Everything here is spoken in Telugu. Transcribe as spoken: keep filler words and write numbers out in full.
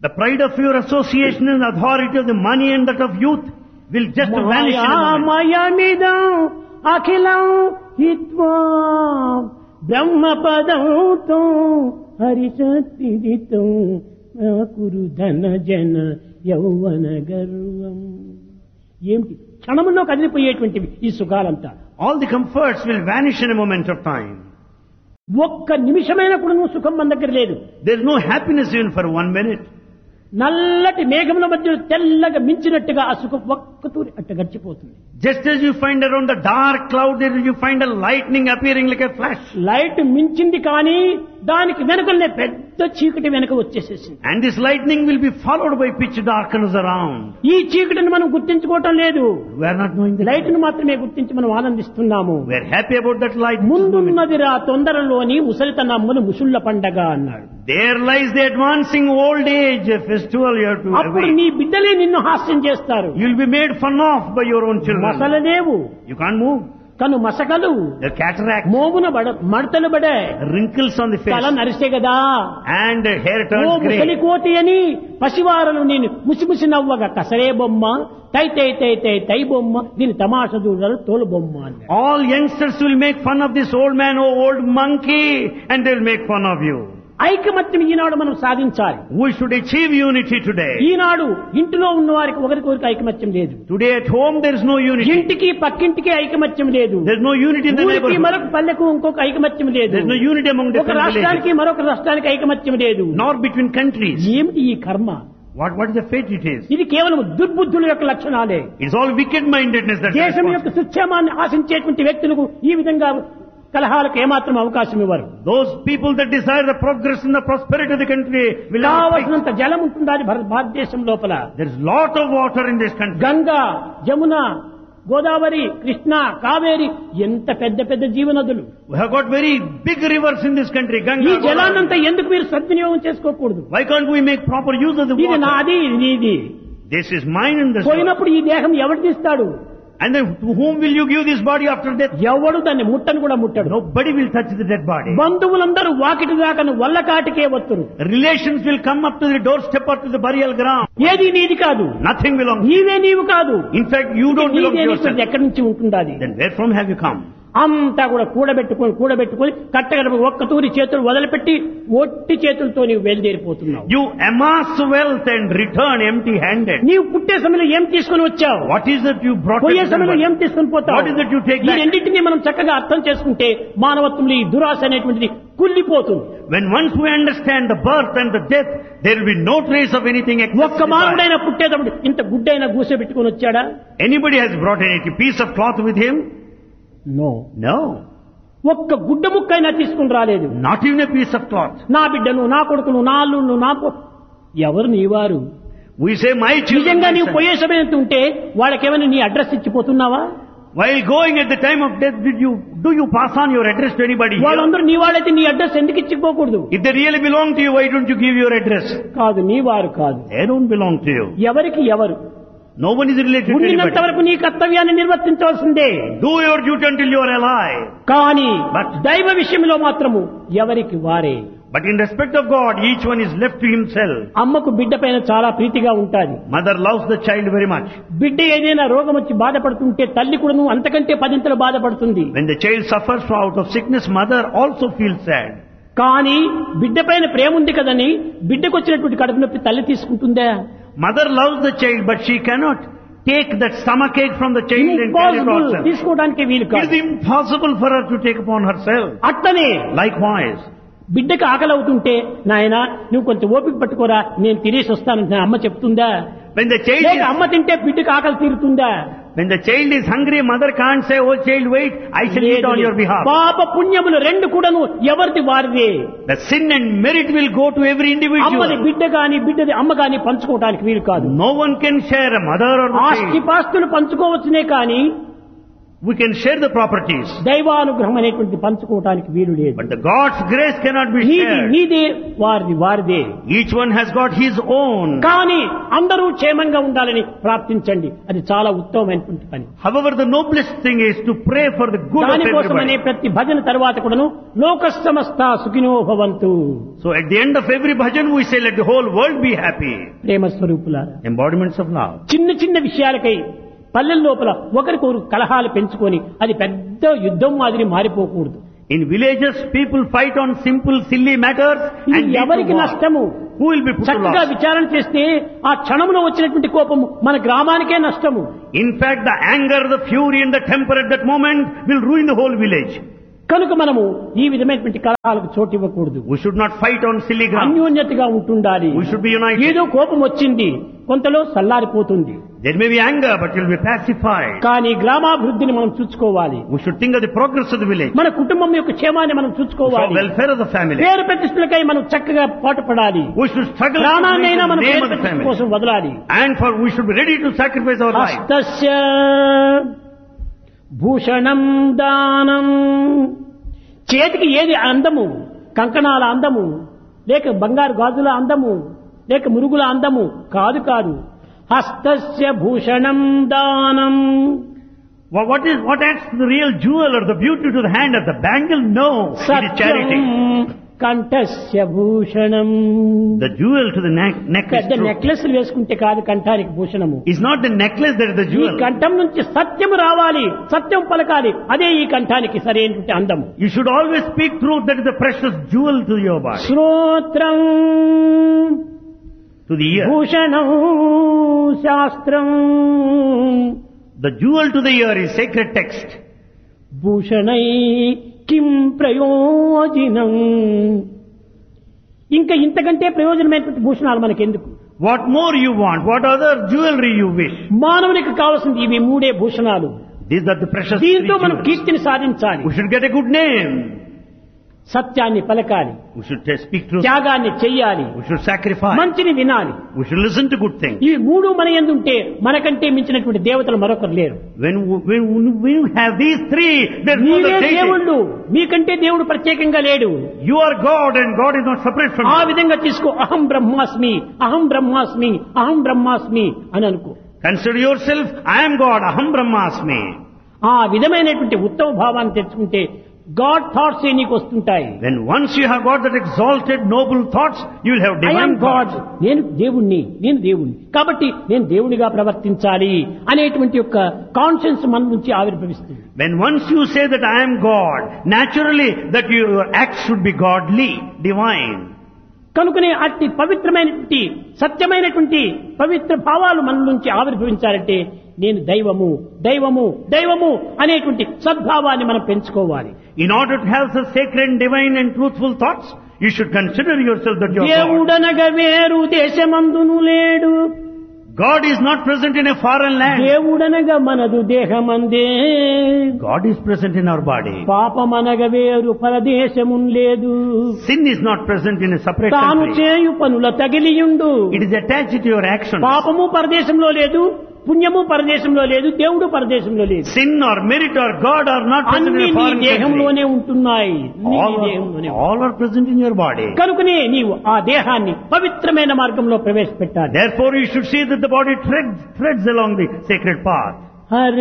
The pride of your association and the authority of the money and that of youth will just vanish in a moment. మాయామయమిదం అఖిలం హిత్వా బ్రహ్మపదంతో హరిశక్తిదితం కురు ధన జన యౌవన గర్వం. ఏమిటి క్షణంలో కదిలిపోయేటువంటివి ఈ సుఖాలంతా. All the comforts will vanish in a moment of time. ఒక్క నిమిషమైన కూడా నువ్వు సుఖం మన దగ్గర లేదు. There is no happiness even for one minute. నల్లటి మేఘముల మధ్య తెల్లగా మించినట్టుగా ఆ సుఖం ఒక్కతూరి అట్ట గడిచిపోతుంది. Just as you find around the dark cloud, there you find a lightning appearing like a flash. Light మించింది కానీ దానికి వెనుకనే పెద్ద చీకటి వెనుక వచ్చేసేసింది. And this lightning will be followed by pitch darkness around. ఈ చీకటిని మనం గుర్తించుకోవటం లేదు. We are not knowing the light ను మాత్రమే గుర్తించి మనం ఆనందిస్తున్నాము. We are happy about that light. ముందున్నదిరా తొందరలోని ముసలితనమ్మును ముసుళ్ల పండగ అన్నాడు. There lies the advancing old age festival you have to అప్పుడు await. నీ బిడ్డలే నిన్ను హాస్యం చేస్తారు. You will be made fun of by your own children. మసలలేవు You can't move. కను మసకలు The cataract, మోమున బడ మడతలు బడే wrinkles on the తల face, నరిసే కదా. and hair ఓ turns ముసలి grey. కోతి అని పసివారలు నేను ముసిముసి నవ్వగా కసరే బొమ్మ తై తై తై తై తై బొమ్మ దీని తమాష దూడలు తోలు బొమ్మ అన్నాడు. All youngsters will make fun of this old man, oh old monkey, and they'll make fun of you. ఐకమత్యం ఈనాడు మనం సాధించాలి. We should achieve unity today. ఈనాడు ఇంటిలో ఉన్న వారికి ఒకరికొకరికి ఐకమత్యం లేదు. Today at home there is no unity. ఇంటికి పక్కింటికి ఐకమత్యం లేదు. There is no unity in the ఊరికి neighborhood. మరొక పల్లెకు ఇంకొక ఐకమత్యం లేదు. There is no unity among ఒక different రాష్ట్రానికి villages, మరొక రాష్ట్రానికి ఐకమత్యం లేదు. nor between countries. ఏమిటి ఈ కర్మ? What what is the fate it is? ఇది కేవలం దుర్బుద్ధుల యొక్క లక్షణాలే. It's all wicked-mindedness that's దేశం యొక్క responsible. సుక్షేమాన్ని ఆశించేటువంటి వ్యక్తులకు ఈ విధంగా కలహాలకు ఏమాత్రం అవకాశం ఇవ్వరు. Those people that desire the progress and the prosperity of the country will not fight. కావలసినంత జలం ఉంటుండాలి భారత భారతదేశం లోపల. There is lot of water in this country. Ganga, Jamuna, Godavari, Krishna, Kaveri ఎంత పెద్ద పెద్ద జీవనదులు. We have got very big rivers in this country. ఈ Ganga, జలాన్నంతా Godavari. ఎందుకు మీరు సద్వినియోగం చేసుకోకూడదు? Why can't we make proper use of the ఇది water? నాది, ఇది నీది. This is mine and this. పోయినప్పుడు ఈ దేహం ఎవడు తీస్తాడు? And then to whom will you give this body after death? ఎవడు దాన్ని ముట్టను కూడా ముట్టడు. Nobody will touch the dead body. బంధువులందరూ వాకిటి దాకా వల్ల కాటికే వస్తురు. Relations will come up to the doorstep or to the burial ground. ఏది నీది కాదు. Nothing belongs. నీవే నీవు కాదు. In fact, you don't belong to నీదే yourself. నీకు ఎక్కడి నుంచి ఉంటుండాలి? Then where from have you come? అంతా కూడా కూడబెట్టుకొని కూడబెట్టుకొని కట్టగడప ఒక్క తూరి చేతులు వదిలిపెట్టి ఒట్టి చేతులతో నీవు బయలుదేరిపోతున్నావు. You amass wealth and return empty-handed. నీవు పుట్టే సమయంలో ఏం తీసుకొని వచ్చావు? What is it you brought? పోయే into the సమయంలో world? ఏం తీసుకొని పోతావు? What is it you take ఈ back? రెండింటినీ మనం చక్కగా అర్థం చేసుకుంటే మానవత్వంలో ఈ దురాశ అనేటువంటిది కుళ్ళిపోతుంది. When once we understand the birth and the death, there will be no trace of anything ఒక్క except మానవుడైనా పుట్టేటప్పుడు ఇంత గుడ్డైనా గూసె పెట్టుకొని వచ్చాడా? Anybody has brought any piece of cloth with him? No. No. ఒక్క గుడ్డ ముక్కైనా తీసుకుని రాలేదు. Not even a piece of cloth. నా బిడ్డను, నా కొడుకును, నా అల్లుళ్ళు, నా కొ- ఎవరు నీవారు? We say my children. నిజంగా my నీవు son. పోయే సమయం ఉంటే వాళ్ళకేమైనా నీ address ఇచ్చిపోతున్నావా? While going at the time of death, did you do you pass on your address to anybody here? వాళ్ళందరూ నీ వాళ్ళైతే నీ అడ్రస్ ఎందుకు ఇచ్చిపోకూడదు? If they really belong to you, why don't you give your address? కాదు, నీ వారు కాదు. They don't belong to you. ఎవరికి ఎవరు? No one is related to ఉండినంత anybody. వరకు నీ కర్తవ్యాన్ని నిర్వర్తించవలసిందే. Do your duty until you are alive. కానీ But- దైవ విషయంలో మాత్రము ఎవరికి వారే. But in respect of God, each one is left to himself. అమ్మకు బిడ్డ పైన చాలా ప్రీతిగా ఉంటాది. Mother loves the child very much. బిడ్డ ఏదైనా రోగం వచ్చి బాధపడుతుంటే తల్లి కూడాను అంతకంటే పదింతలు బాధపడుతుంది. When the child suffers out of sickness, mother also feels sad. కానీ బిడ్డ పైన ప్రేమ ఉంది కదని బిడ్డకు వచ్చినటువంటి కడుపు నొప్పి తల్లి తీసుకుంటుందా? Mother loves the child, but she cannot take that stomach ache from the child and carry it Impossible. herself. తీసుకోవడానికి వీలు It కాదు. is impossible for her to take upon herself. అట్లనే Likewise, బిడ్డకు ఆకలి అవుతుంటే నాయన నువ్వు కొంచెం ఓపిక పట్టుకోరా నేను తినేసి వస్తానంటే అమ్మ చెప్తుందా? when the child లేక is, అమ్మ తింటే బిడ్డకు ఆకలి తీరుతుందా? when the child is hungry, mother can't say, "Oh child, wait, I shall eat on your behalf." పాప పుణ్యములు రెండు కూడాను ఎవరిది వారిదే. The sin and merit will go to every అమ్మది individual. బిడ్డ గాని బిడ్డది అమ్మ గాని పంచుకోవడానికి వీలు కాదు. No one can share a mother or the ఆస్తి child. పాస్తులు పంచుకోవచ్చునే కానీ We can share the properties, దైవానుగ్రహం అనేటువంటి పంచుకోవటానికి వీలు లేదు. but the God's grace cannot be నీది shared. నీదే, వారిది వారిదే. Each one has got his own. కానీ అందరూ క్షేమంగా ఉండాలని ప్రార్థించండి, అది చాలా ఉత్తమమైనటువంటి పని. However, the noblest thing is to pray for the good of దానికోసమనే everybody. ప్రతి భజన తర్వాత కూడాను లోక సమస్త సుఖినో భవంతు. So at the end of every bhajan we say, let the whole world be happy. ప్రేమ స్వరూపులారా, Embodiments of love. చిన్న చిన్న విషయాలకై పల్లెల లోపల ఒకరికొకరు కలహాలు పెంచుకొని అది పెద్ద యుద్ధం మాదిరి మారిపోకూడదు. In villages, people fight on simple, silly matters ఇది and lead to ఎవరికి war. నష్టము? Who will be put to చక్కగా loss? విచారణ చేస్తే ఆ క్షణంలో వచ్చినటువంటి కోపము మన గ్రామానికే నష్టము. In fact, the anger, the fury and the temper at that moment will ruin the whole village. కనుక మనము ఈ విధమైనటువంటి కలహాలకు చోటు ఇవ్వకూడదు. We should not fight on silly ground. అన్యోన్యతగా ఉంటుండాలి. We should be united. ఏదో కోపం వచ్చింది, కొంతలో సల్లారిపోతుంది. There may be anger, but it will be pacified. కానీ గ్రామాభివృద్ధిని మనం చూసుకోవాలి. We should think of the progress of the village, మన కుటుంబం యొక్క క్షేమాన్ని మనం the చూసుకోవాలి. welfare of the family. పేరు ప్రతిష్టలకై మనం చక్కగా పాటుపడాలి. We should struggle to ప్రాణాన్నైనా make మనం the name పేరు of the ప్రతిష్ట family. కోసం వదలాలి. And for we should be ready to sacrifice our life. హస్తస్య Bhushanam దానం. చేతికి ఏది అందము? కంకణాల అందము, లేక బంగారు గాజుల అందము, లేక మురుగుల అందము కాదు కాదు. హస్తస్య భూషణం దానం. Well, what is what adds to the real jewel or the beauty to the hand of the bangle? No, it is Satyam charity. కంఠస్య Bhushanam. The jewel to the neck, neck is పెద్ద truth. నెక్లెస్లు వేసుకుంటే కాదు కంఠానికి భూషణము. It's not the necklace that is the ఈ jewel. కంఠం నుంచి సత్యము రావాలి, సత్యం పలకాలి, అదే ఈ కంఠానికి సరైనటువంటి అందము. You should always speak truth. That is the precious jewel to your body, శ్రోత్రం to the ear. Bhushanam శాస్త్రం. The jewel to the ear is sacred text. భూషణై కిం ప్రయోజనం. ఇంకా ఇంతకంటే ప్రయోజనమైనటువంటి భూషణాలు మనకెందుకు? What more you want? What other jewelry you wish? మానవునికి కావాల్సింది ఇవి మూడే భూషణాలు. These are the precious దీంతో three మనం jewels. కీర్తిని సాధించాలి. We should get a good name. సత్యాన్ని పలకాలి, We should t- speak truth. త్యాగాన్ని చెయ్యాలి, We should sacrifice. మంచిని వినాలి. We should listen to good things. ఇవి మూడు మన యందుంటే మనకంటే మించినటువంటి దేవతలు మరొకరు లేరు. When we, when we have these three, there is no మీరే other deity. దేవుళ్ళు, మీకంటే దేవుడు ప్రత్యేకంగా లేడు. You are God and God is not separate from ఆ you. విధంగా తీసుకో. అహం బ్రహ్మాస్మి, అహం బ్రహ్మాస్మి, అహం బ్రహ్మాస్మి అని అనుకో. Consider yourself, I am God, Aham Brahmasmi. ఆ విధమైనటువంటి ఉత్తమ భావాన్ని తెచ్చుకుంటే గాడ్ థాట్స్ నీకు వస్తుంటాయి. When once you have got that exalted, noble thoughts, you will have I am divine God, thoughts. నేను దేవుణ్ణి, నేను దేవుణ్ణి కాబట్టి నేను దేవుడిగా ప్రవర్తించాలి అనేటువంటి యొక్క కాన్షియన్స్ మన నుంచి ఆవిర్భవిస్తుంది. When once you say that I am God, naturally that your acts should be godly, divine. కనుకనే అట్టి పవిత్రమైనటువంటి సత్యమైనటువంటి పవిత్ర భావాలు మన నుంచి ఆవిర్భవించాలంటే నేను దైవము దైవము దైవము అనేటువంటి సద్భావాన్ని మనం పెంచుకోవాలి. In order to have such sacred, divine and truthful thoughts, you should consider yourself that you are God. దేవుడనగా వేరు దేశమందును లేడు. God is not present in a foreign land. దేవుడనగా మనదు దేహమందే. God is present in our body. పాపమనగా వేరు పరదేశమున్ లేదు. Sin is not present in a separate తాను country. చేయు పనుల తగిలియుండు. It is attached to your actions. పాపము పరదేశంలో లేదు, పుణ్యము పరదేశంలో లేదు, దేవుడు పరదేశంలో లేదు. Sin or merit or God are not present అన్ని in a నీ foreign country. దేహంలోనే ఉంటున్నాయి. అన్ని All నీ are, దేహంలోనే. all are present in your body. కనుకనే నీవు ఆ దేహాన్ని పవిత్రమైన మార్గంలో ప్రవేశపెట్టాలి. Therefore you should see that the body treads, treads along the sacred path. Hari